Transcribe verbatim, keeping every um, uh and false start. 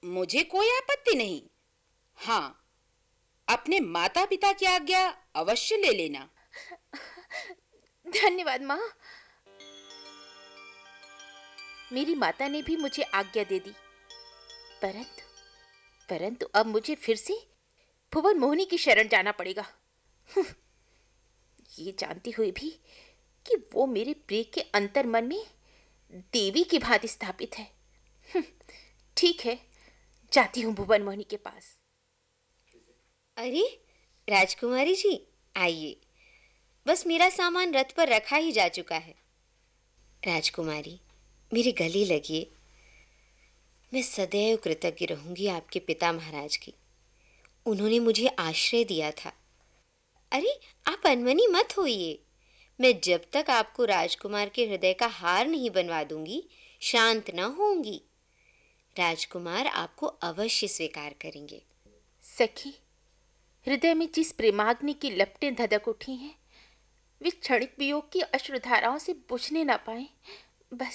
मुझे कोई आपत्ति नहीं। हाँ, अपने माता पिता की आज्ञा अवश्य ले लेना। धन्यवाद माँ। मेरी माता ने भी मुझे आज्ञा दे दी, परंतु परंतु अब मुझे फिर से भुवन मोहिनी की शरण जाना पड़ेगा। ये जानती हुई भी कि वो मेरे प्रिय के अंतर मन में देवी की भांति स्थापित है। ठीक है, जाती हूँ भुवन मोहिनी के पास। अरे राजकुमारी जी, आइए। बस मेरा सामान रथ पर रखा ही जा चुका है। राजकुमारी, मेरे गले लगिए। मैं सदैव कृतज्ञ रहूंगी आपके पिता महाराज की। उन्होंने मुझे आश्रय दिया था। अरे आप अनमनी मत होइए। मैं जब तक आपको राजकुमार के हृदय का हार नहीं बनवा दूंगी, शांत न होंगी। राजकुमार आपको अवश्य स्वीकार करेंगे। सखी, हृदय में जिस प्रेमाग्नि की लपटें धधक उठी हैं, वे क्षणिक वियोग की अश्रुधाराओं से बुझने न पाए।